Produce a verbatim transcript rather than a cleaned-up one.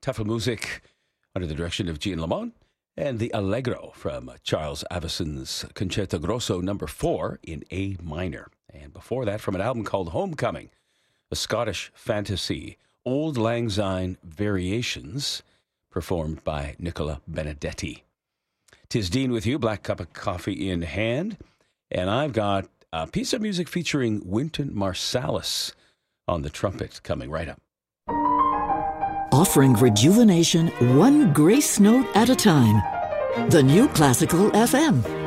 Tafel Music under the direction of Gian Lamont, and the Allegro from Charles Avicen's Concerto Grosso number four in A minor. And before that, from an album called Homecoming, a Scottish fantasy, Old Lang Syne Variations, performed by Nicola Benedetti. 'Tis Dean with you, black cup of coffee in hand, and I've got a piece of music featuring Wynton Marsalis on the trumpet coming right up. Offering rejuvenation one grace note at a time. The New Classical F M.